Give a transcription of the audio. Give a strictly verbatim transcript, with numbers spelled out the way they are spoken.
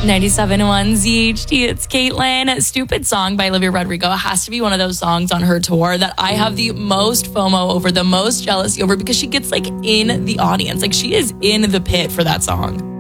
ninety-seven point one Z H D, it's Caitlin. Stupid Song by Olivia Rodrigo has to be one of those songs on her tour that I have the most FOMO over, the most jealousy over, because she gets like in the audience. Like she is in the pit for that song.